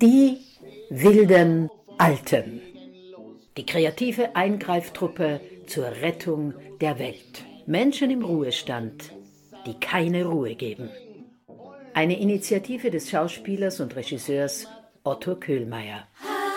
Die wilden Alten. Die kreative Eingreiftruppe zur Rettung der Welt. Menschen im Ruhestand, die keine Ruhe geben. Eine Initiative des Schauspielers und Regisseurs Otto Köhlmeier.